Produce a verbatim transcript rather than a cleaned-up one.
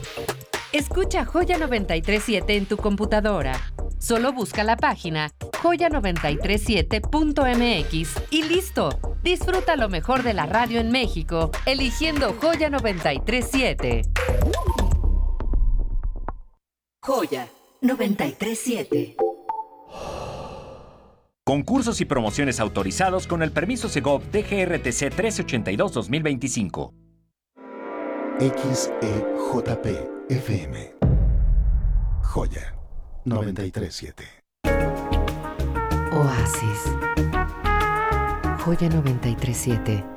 Escucha Joya noventa y tres punto siete en tu computadora. Solo busca la página joya noventa y tres siete punto m x y listo. Disfruta lo mejor de la radio en México, eligiendo Joya noventa y tres punto siete. Joya noventa y tres punto siete. Concursos y promociones autorizados con el permiso Segov D G R T C trece ochenta y dos dos mil veinticinco. X E J P F M. Joya noventa y tres punto siete. Oasis. Joya noventa y tres punto siete.